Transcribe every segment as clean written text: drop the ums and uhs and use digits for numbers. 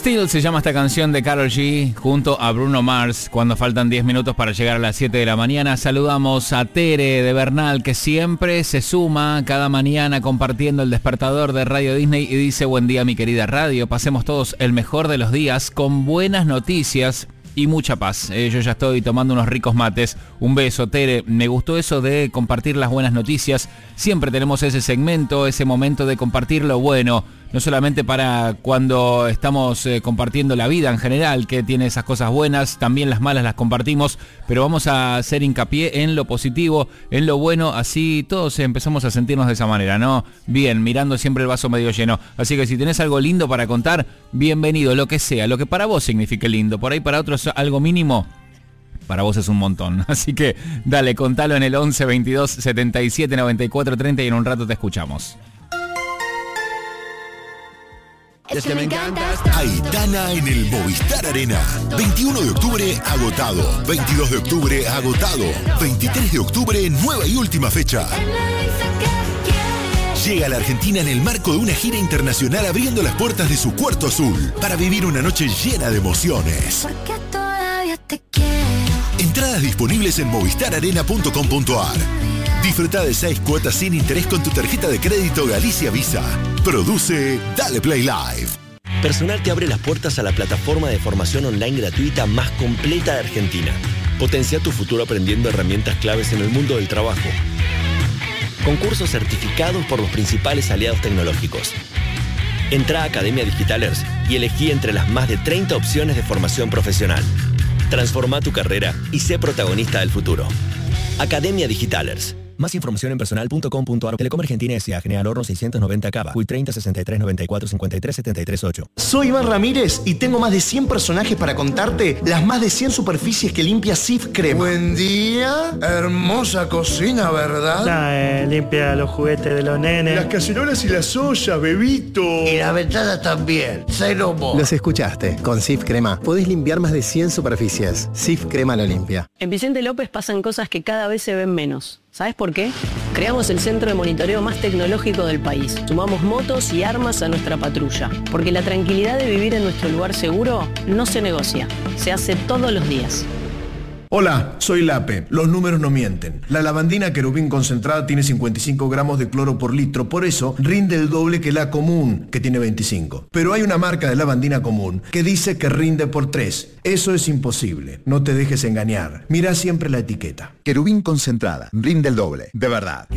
Still se llama esta canción de Karol G junto a Bruno Mars. Cuando faltan 10 minutos para llegar a las 7 de la mañana, saludamos a Tere de Bernal, que siempre se suma cada mañana compartiendo el despertador de Radio Disney y dice: buen día, mi querida radio, pasemos todos el mejor de los días con buenas noticias y mucha paz. Yo ya estoy tomando unos ricos mates. Un beso, Tere. Me gustó eso de compartir las buenas noticias. Siempre tenemos ese segmento, ese momento de compartir lo bueno. No solamente para cuando estamos compartiendo la vida en general, que tiene esas cosas buenas, también las malas las compartimos, pero vamos a hacer hincapié en lo positivo, en lo bueno, así todos empezamos a sentirnos de esa manera, ¿no? Bien, mirando siempre el vaso medio lleno. Así que si tenés algo lindo para contar, bienvenido, lo que sea, lo que para vos signifique lindo, por ahí para otros algo mínimo, para vos es un montón. Así que dale, contalo en el 11 22 77 94 30 y en un rato te escuchamos. Es que me encantas. Aitana en el Movistar Arena. 21 de octubre, agotado. 22 de octubre, agotado. 23 de octubre, nueva y última fecha. Llega a la Argentina en el marco de una gira internacional abriendo las puertas de su Cuarto Azul para vivir una noche llena de emociones. Porque todavía te quiero. Entradas disponibles en movistararena.com.ar. Disfruta de 6 cuotas sin interés con tu tarjeta de crédito Galicia Visa. Produce Dale Play Live. Personal te abre las puertas a la plataforma de formación online gratuita más completa de Argentina. Potencia tu futuro aprendiendo herramientas claves en el mundo del trabajo. Con cursos certificados por los principales aliados tecnológicos. Entra a Academia Digitalers y elegí entre las más de 30 opciones de formación profesional. Transforma tu carrera y sé protagonista del futuro. Academia Digitalers. Más información en personal.com.ar. Telecom Argentina S.A. General Horno 690 Cava. Uy 30 63 94 53 73 8. Soy Iván Ramírez y tengo más de 100 personajes para contarte las más de 100 superficies que limpia Cif Crema. Buen día, hermosa cocina, ¿verdad? Limpia los juguetes de los nenes. Las cacerolas y las ollas, bebito. Y las ventanas también. Cero mo. Los escuchaste. Con Cif Crema podés limpiar más de 100 superficies. Cif Crema lo limpia. En Vicente López pasan cosas que cada vez se ven menos. ¿Sabes por qué? Creamos el centro de monitoreo más tecnológico del país. Sumamos motos y armas a nuestra patrulla. Porque la tranquilidad de vivir en nuestro lugar seguro no se negocia. Se hace todos los días. Hola, soy Lape. Los números no mienten. La lavandina Querubín concentrada tiene 55 gramos de cloro por litro, por eso rinde el doble que la común, que tiene 25. Pero hay una marca de lavandina común que dice que rinde por 3. Eso es imposible. No te dejes engañar. Mira siempre la etiqueta. Querubín concentrada. Rinde el doble. De verdad.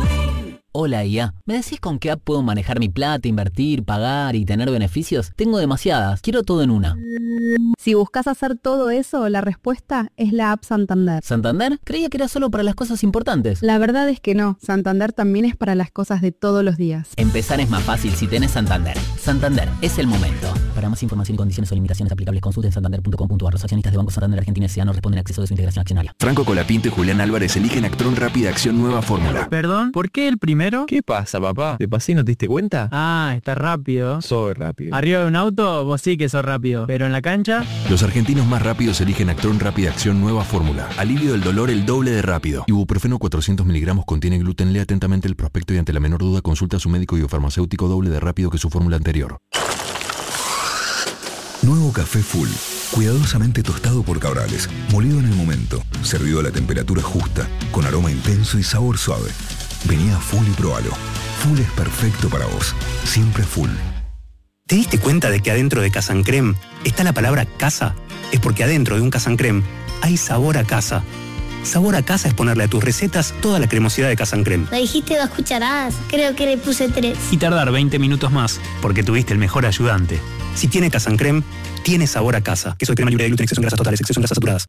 Hola IA, ¿me decís con qué app puedo manejar mi plata, invertir, pagar y tener beneficios? Tengo demasiadas, quiero todo en una. Si buscas hacer todo eso, la respuesta es la app Santander. ¿Santander? Creía que era solo para las cosas importantes. La verdad es que no, Santander también es para las cosas de todos los días. Empezar es más fácil si tenés Santander. Santander, es el momento. Para más información y condiciones o limitaciones aplicables, consulten santander.com.ar. Los accionistas de Banco Santander Argentina S.A. no responden a exceso de su integración accionaria. Franco Colapinto y Julián Álvarez eligen Actron Rápida Acción Nueva Fórmula. Perdón, ¿por qué el primero? ¿Qué pasa, papá? ¿De pasé no te diste cuenta? Ah, está rápido. Soy rápido. Arriba de un auto, vos sí que sos rápido. Pero en la cancha... Los argentinos más rápidos eligen Actron Rápida Acción Nueva Fórmula. Alivio del dolor el doble de rápido. Ibuprofeno 400 miligramos contiene gluten. Lee atentamente el prospecto y ante la menor duda consulta a su médico y o farmacéutico doble de rápido que su fórmula anterior. Nuevo café Full. Cuidadosamente tostado por Cabrales. Molido en el momento. Servido a la temperatura justa. Con aroma intenso y sabor suave. Vení a Full y probalo. Full es perfecto para vos. Siempre Full. ¿Te diste cuenta de que adentro de Casan Creme está la palabra casa? Es porque adentro de un Casan Creme hay sabor a casa. Sabor a casa es ponerle a tus recetas toda la cremosidad de Casan Creme. Me dijiste 2 cucharadas, creo que le puse 3. Y tardar 20 minutos más, porque tuviste el mejor ayudante. Si tiene Casan Creme, tiene sabor a casa. Queso de crema libre de gluten, exceso en grasas totales, exceso en grasas saturadas.